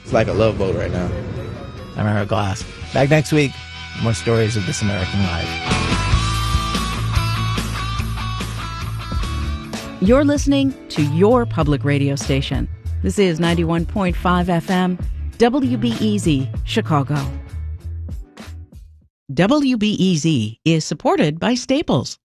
It's like a love boat right now. I'm Eric Glass. Back next week, more stories of This American Life. You're listening to your public radio station. This is 91.5 FM, WBEZ, Chicago. WBEZ is supported by Staples.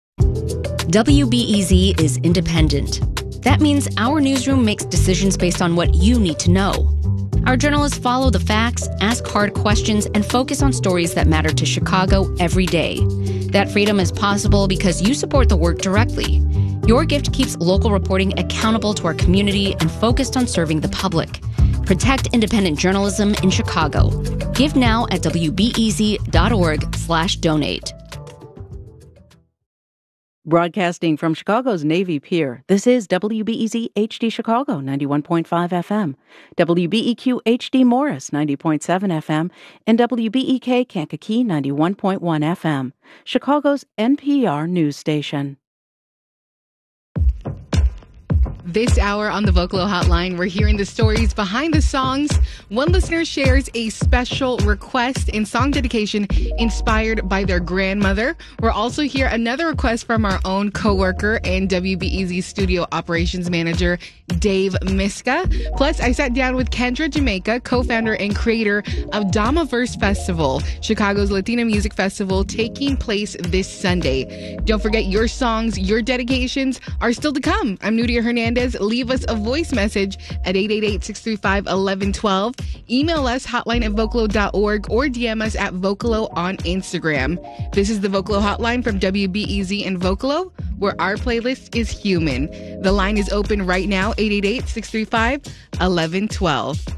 WBEZ is independent. That means our newsroom makes decisions based on what you need to know. Our journalists follow the facts, ask hard questions, and focus on stories that matter to Chicago every day. That freedom is possible because you support the work directly. Your gift keeps local reporting accountable to our community and focused on serving the public. Protect independent journalism in Chicago. Give now at wbez.org/donate. Broadcasting from Chicago's Navy Pier, this is WBEZ HD Chicago, 91.5 FM, WBEQ HD Morris, 90.7 FM, and WBEK Kankakee, 91.1 FM, Chicago's NPR news station. This hour on the Vocalo Hotline, we're hearing the stories behind the songs. One listener shares a special request and song dedication inspired by their grandmother. We'll also hear another request from our own coworker and WBEZ studio operations manager, Dave Miska. Plus, I sat down with Kendra Jamaica, co-founder and creator of Damaverse Festival, Chicago's Latina music festival taking place this Sunday. Don't forget, your songs, your dedications are still to come. I'm Nudia Hernandez. Leave us a voice message at 888-635-1112. Email us hotline@vocalo.org or DM us at Vocalo on Instagram. This is the Vocalo Hotline from WBEZ and Vocalo, where our playlist is human. The line is open right now, 888-635-1112.